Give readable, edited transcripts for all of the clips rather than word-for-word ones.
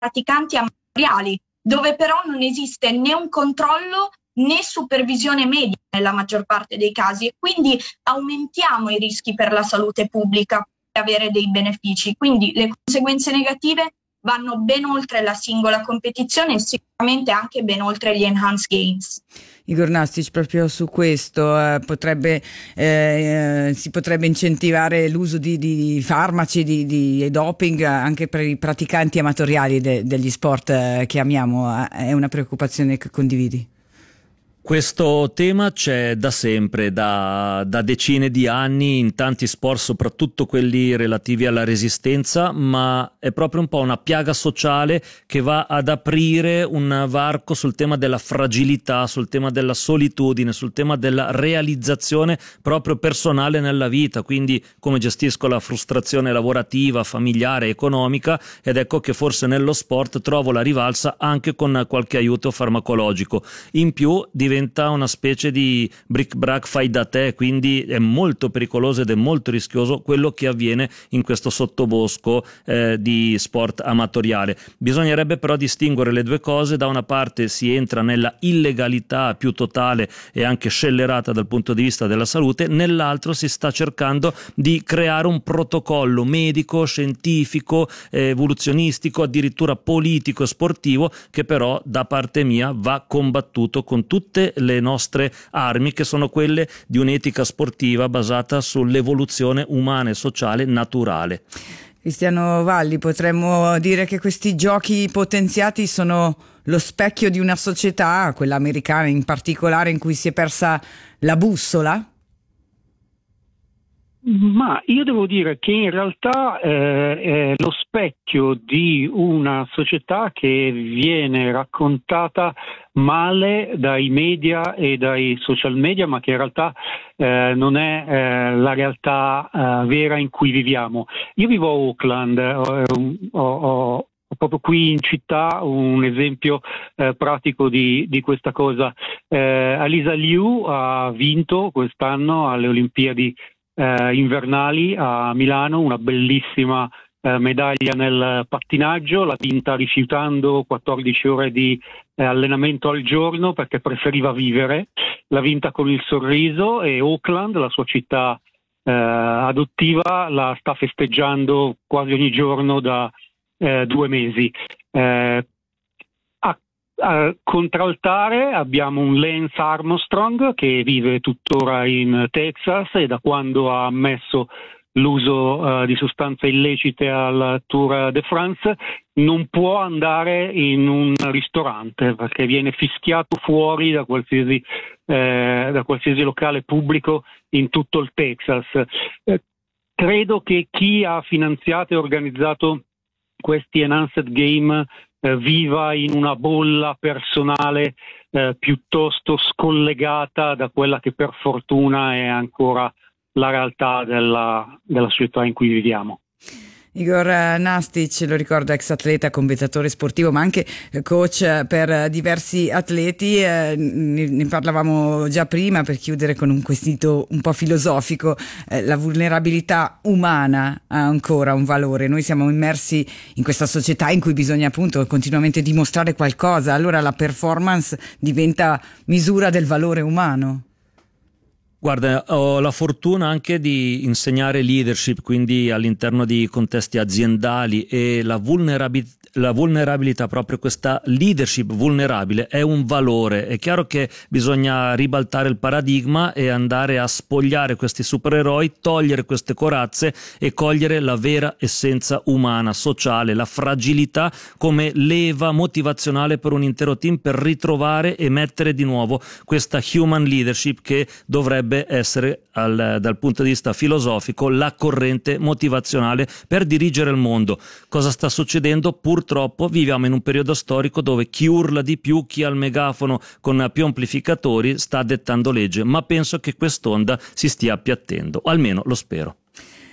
praticanti amatoriali, dove però non esiste né un controllo né supervisione medica nella maggior parte dei casi, e quindi aumentiamo i rischi per la salute pubblica per avere dei benefici. Quindi le conseguenze negative vanno ben oltre la singola competizione e sicuramente anche ben oltre gli enhanced games. Igor Nastic, proprio su questo si potrebbe incentivare l'uso di farmaci, di doping anche per i praticanti amatoriali degli sport che amiamo. È una preoccupazione che condividi? Questo tema c'è da sempre, da decine di anni in tanti sport, soprattutto quelli relativi alla resistenza, ma è proprio un po' una piaga sociale che va ad aprire un varco sul tema della fragilità, sul tema della solitudine, sul tema della realizzazione proprio personale nella vita, quindi come gestisco la frustrazione lavorativa, familiare, economica, ed ecco che forse nello sport trovo la rivalsa anche con qualche aiuto farmacologico. In più diventa una specie di bric-brac fai da te, quindi è molto pericoloso ed è molto rischioso quello che avviene in questo sottobosco di sport amatoriale. Bisognerebbe però distinguere le due cose: da una parte si entra nella illegalità più totale e anche scellerata dal punto di vista della salute, nell'altro si sta cercando di creare un protocollo medico, scientifico, evoluzionistico, addirittura politico e sportivo, che però da parte mia va combattuto con tutte le nostre armi, che sono quelle di un'etica sportiva basata sull'evoluzione umana e sociale naturale. Cristiano Valli, potremmo dire che questi giochi potenziati sono lo specchio di una società, quella americana in particolare, in cui si è persa la bussola? Ma io devo dire che in realtà è lo specchio di una società che viene raccontata male dai media e dai social media, ma che in realtà non è la realtà vera in cui viviamo. Io vivo a Auckland, ho proprio qui in città un esempio pratico di questa cosa. Alisa Liu ha vinto quest'anno alle Olimpiadi invernali a Milano una bellissima medaglia nel pattinaggio. L'ha vinta rifiutando 14 ore di allenamento al giorno perché preferiva vivere. L'ha vinta con il sorriso, e Auckland, la sua città adottiva, la sta festeggiando quasi ogni giorno da 2 mesi. A contraltare abbiamo un Lance Armstrong che vive tuttora in Texas, e da quando ha ammesso l'uso di sostanze illecite al Tour de France non può andare in un ristorante perché viene fischiato fuori da qualsiasi locale pubblico in tutto il Texas. Credo che chi ha finanziato e organizzato questi enhanced game viva in una bolla personale piuttosto scollegata da quella che per fortuna è ancora la realtà della società in cui viviamo. Igor Nastic, lo ricordo, ex atleta, commentatore sportivo, ma anche coach per diversi atleti. Ne parlavamo già prima, per chiudere con un quesito un po' filosofico. La vulnerabilità umana ha ancora un valore. Noi siamo immersi in questa società in cui bisogna appunto continuamente dimostrare qualcosa. Allora la performance diventa misura del valore umano. Guarda, ho la fortuna anche di insegnare leadership, quindi all'interno di contesti aziendali, e la vulnerabilità, proprio questa leadership vulnerabile, è un valore. È chiaro che bisogna ribaltare il paradigma e andare a spogliare questi supereroi, togliere queste corazze e cogliere la vera essenza umana, sociale, la fragilità come leva motivazionale per un intero team, per ritrovare e mettere di nuovo questa human leadership che dovrebbe essere dal punto di vista filosofico la corrente motivazionale per dirigere il mondo. Cosa sta succedendo? Purtroppo viviamo in un periodo storico dove chi urla di più, chi ha il megafono con più amplificatori sta dettando legge, ma penso che quest'onda si stia appiattendo, o almeno lo spero.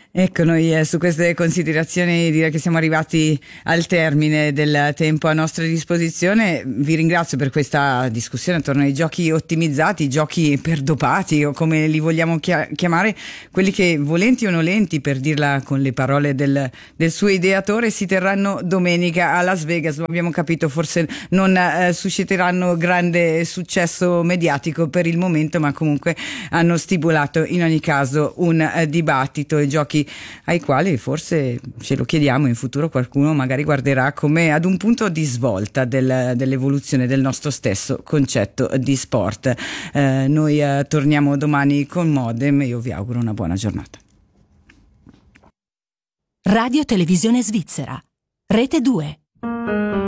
Ecco, noi su queste considerazioni direi che siamo arrivati al termine del tempo a nostra disposizione. Vi ringrazio per questa discussione attorno ai giochi ottimizzati, giochi perdopati o come li vogliamo chiamare, quelli che volenti o nolenti, per dirla con le parole del suo ideatore, si terranno domenica a Las Vegas. Lo abbiamo capito, forse non susciteranno grande successo mediatico per il momento, ma comunque hanno stimolato in ogni caso un dibattito, e giochi ai quali forse, ce lo chiediamo, in futuro qualcuno magari guarderà come ad un punto di svolta dell'evoluzione del nostro stesso concetto di sport. Noi torniamo domani con Modem, io vi auguro una buona giornata. Radio Televisione Svizzera, Rete 2.